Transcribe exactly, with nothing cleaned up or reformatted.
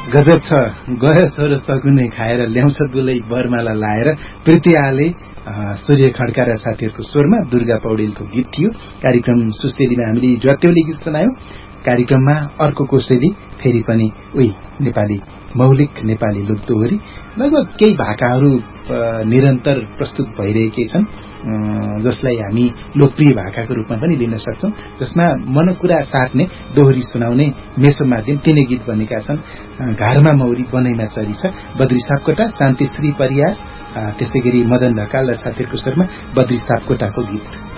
गजब छ। गयो छोरो सकुने खाएर ल्याउँछ दुलै बरमाला लाएर। प्रीतियाले सूर्य खड्का र साथीहरूको स्वरमा दुर्गा पौडेलको गीत थियो। कार्यक्रम सुस्तेलीमा हामीले ज्वात्यौली गीत सुनायौं। कार्यक्रममा अर्को कोसेली फेरि पनि उही नेपाली मौलिक नेपाली लोकदोहोरी लगभग केही भाकाहरू निरन्तर प्रस्तुत भइरहेकै छन्, जसलाई हामी लोकप्रिय भाकाको रूपमा पनि लिन सक्छौं, जसमा मनकुरा साट्ने दोहोरी सुनाउने मेसो माध्यम तीनै गीत बनेका छन्। घरमा मौरी बनैमा चरी छ, बद्री सापकोटा, शान्तिश्री परियार, त्यसै गरी मदन ढकाल र साथीहरूको स्वरमा बद्री सापकोटाको गीत।